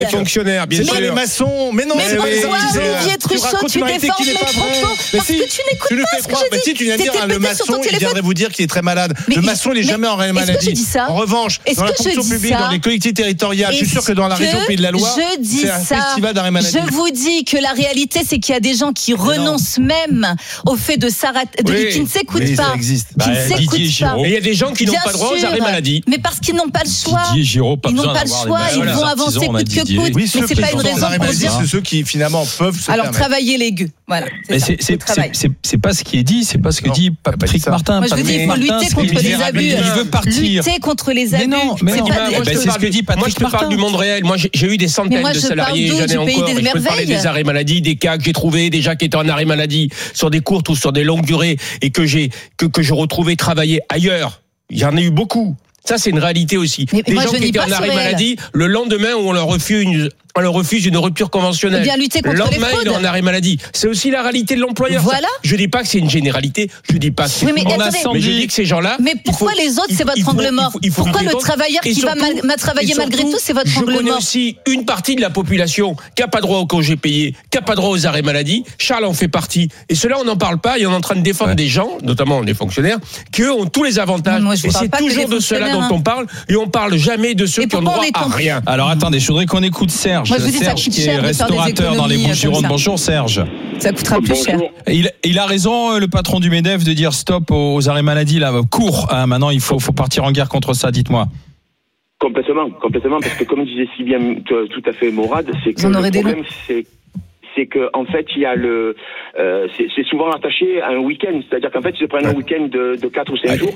Les fonctionnaires, bien sûr. C'est pas les maçons. Mais non, Mais pourquoi, Olivier Truchot, tu déformes mes propos parce que tu n'écoutes pas ce que je dis. Si tu viens de dire le maçon, il viendrait vous dire qu'il est très malade. Le maçon, il n'est jamais en arrêt maladie. Est-ce que je dis ça ? En revanche, dans la fonction publique, dans les collectivités territoriales, je suis sûr que dans la région Pays de la Loire, c'est un festival d'arrêt maladie. Je vous dis que la réalité, c'est qu'il y a des gens qui renoncent même au fait de s'arrêter, qui ne s'écoutent pas. Qui ne s'écoutent pas. Et il y a des gens qui n'ont pas droit aux arrêts maladie. Mais parce qu'ils n'ont pas le choix. Didier Giraud, ils n'ont pas le choix, ils vont avancer coûte que coûte. Mais c'est pas une raison pour dire. C'est ceux qui finalement peuvent se alors travailler les gueux. Voilà. C'est pas ce qui est dit, c'est pas ce que dit Patrick Martin. Moi je veux dire, il faut lutter contre les abus. Il veut partir. Lutter contre les abus. Mais non, c'est ce que dit Patrick Martin. Moi je te parle du monde réel. Moi j'ai eu des centaines de salariés, j'en ai encore. Je peux te parler des arrêts maladie, des cas que j'ai trouvés, des gens qui étaient en arrêt maladie sur des courtes ou sur des longues durées et que je retrouvais travailler ailleurs. Il y en a eu beaucoup. Ça, c'est une réalité aussi. Mais des gens qui étaient en arrêt maladie, le lendemain où on leur refuse une rupture conventionnelle. Bien lutter contre le lendemain, les fraudes. il est en arrêt maladie. C'est aussi la réalité de l'employeur. Voilà. Je dis pas que c'est une généralité. Je dis pas que c'est mais je dis que ces gens-là. Mais pourquoi les autres, c'est votre angle mort ? Pourquoi le travailleur qui va travailler malgré tout, c'est votre angle mort ? Je connais aussi une partie de la population qui a pas droit au congé payé, qui a pas droit aux arrêts maladie. Charles en fait partie. Et cela, on n'en parle pas. Et on est en train de défendre des gens, notamment les fonctionnaires, qui eux ont tous les avantages. Moi, et c'est toujours de cela dont on parle. Et on parle jamais de ceux qui ont droit à rien. Alors attendez, je voudrais qu'on écoute Serge. Moi, je vous dis, Serge qui est restaurateur dans les Bouches-du-Rhône. Bonjour Serge. Ça coûtera plus cher. Il a raison, le patron du MEDEF, de dire stop aux arrêts maladie là, court. Maintenant, il faut partir en guerre contre ça. Dites-moi. Complètement, parce que comme disait si bien tout à fait Morad, c'est que le problème c'est que en fait il y a c'est souvent attaché à un week-end, c'est-à-dire qu'en fait ils se prennent un week-end de 4 ou 5 jours.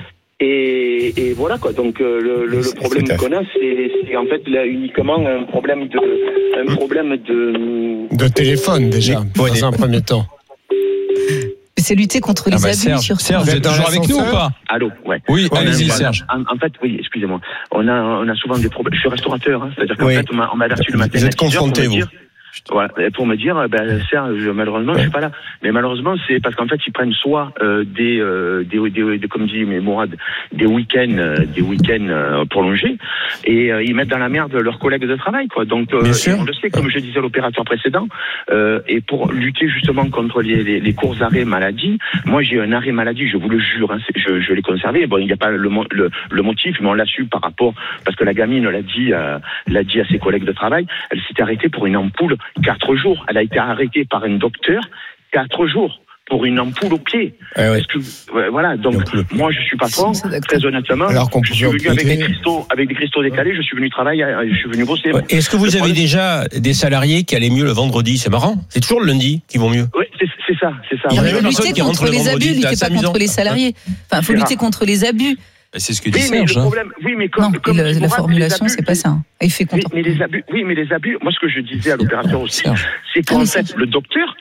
Et voilà quoi. Donc le problème qu'on a, c'est en fait là, uniquement un problème de téléphone déjà dans un premier temps. C'est lutter contre les abus. Serge, vous êtes toujours avec nous ou pas ? Allô, ouais. Oui, allez-y Serge. En fait, oui, excusez-moi. On a souvent des problèmes. Je suis restaurateur, c'est-à-dire qu'en fait on m'a averti le matin. Vous êtes confronté, vous. Voilà, pour me dire, Serge, malheureusement, je suis pas là. Mais malheureusement, c'est parce qu'en fait, ils prennent soit des comme dit Mourad, des week-ends prolongés, et ils mettent dans la merde leurs collègues de travail, quoi. Donc, on le sait, comme je disais à l'opérateur précédent, et pour lutter justement contre les courts arrêts maladie, moi j'ai un arrêt maladie, je vous le jure, hein, je l'ai conservé. Bon, il n'y a pas le motif, mais on l'a su parce que la gamine l'a dit à ses collègues de travail. Elle s'était arrêtée pour une ampoule. 4 jours. Elle a été arrêtée par un docteur 4 jours pour une ampoule au pied. Voilà. Donc, moi, je suis patron, très honnêtement. Je suis venu avec des cristaux décalés, je suis venu travailler, je suis venu bosser. Est-ce que vous avez déjà des salariés qui allaient mieux le vendredi ? C'est marrant. C'est toujours le lundi qu'ils vont mieux. Oui, c'est ça. Il faut lutter contre les abus, lutter pas contre les salariés. Enfin, il faut lutter contre les abus. C'est ce que dit Serge. Comme la formulation, c'est pas ça. Il fait content. Mais les abus, moi, ce que je disais à l'opérateur aussi, c'est qu'en fait, le docteur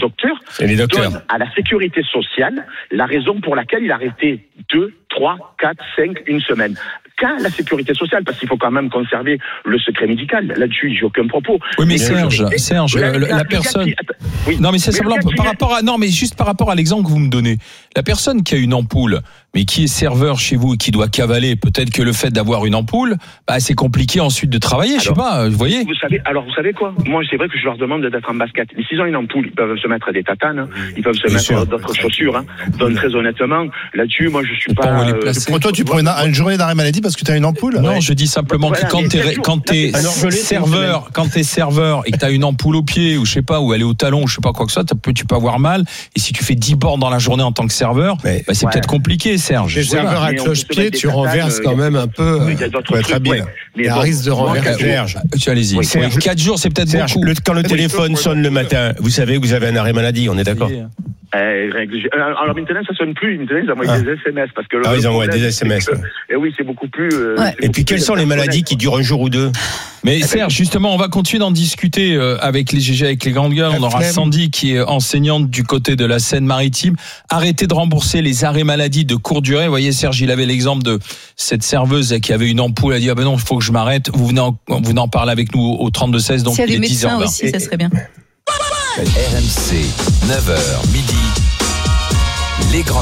donne à la sécurité sociale la raison pour laquelle il a arrêté 2, 3, 4, 5, une semaine. Qu'à la sécurité sociale, parce qu'il faut quand même conserver le secret médical. Là-dessus, j'ai aucun propos. Oui, mais Serge, la personne. Non, mais c'est simplement juste par rapport à l'exemple que vous me donnez. La personne qui a une ampoule, mais qui est serveur chez vous et qui doit cavaler, peut-être que le fait d'avoir une ampoule, c'est compliqué ensuite de travailler. Je sais pas, vous voyez. Vous savez quoi ? Moi, c'est vrai que je leur demande d'être en basket. Mais s'ils ont une ampoule, ils peuvent se mettre des tatanes, ils peuvent se mettre d'autres chaussures. Donc, très honnêtement, là-dessus, moi, je suis pas. Pour toi, tu prends une journée d'arrêt maladie parce que tu as une ampoule ? Non, je dis simplement que quand t'es serveur et que t'as une ampoule au pied ou je sais pas, ou elle est au talon ou je sais pas quoi que ce soit, tu peux avoir mal. Et si tu fais 10 bornes dans la journée en tant que serveur, c'est peut-être compliqué, Serge. Les serveurs à cloche-pied, tu renverses quand même un peu. Faut être habile. Il y a un risque de renverser. Serge, allez-y. 4 jours, c'est peut-être beaucoup. Quand le téléphone sonne le matin, vous savez que vous avez un arrêt maladie, on est d'accord ? Alors maintenant, ça sonne plus. Maintenant, ils envoient des SMS parce que ils envoient des SMS. Et oui, c'est beaucoup plus. Et puis, quelles sont les maladies qui durent un jour ou deux ? Mais Serge, justement, on va continuer d'en discuter avec les GG, avec les grandes gueules. On aura Sandy qui est enseignante du côté de la Seine-Maritime. Arrêtez de rembourser les arrêts maladie de courte durée. Vous voyez, Serge, il avait l'exemple de cette serveuse qui avait une ampoule. Elle a dit non, il faut que je m'arrête. Vous venez en parler avec nous au 32-16. Donc, s'il y a des médecins aussi, ça serait bien. RMC, 9h, midi, les grandes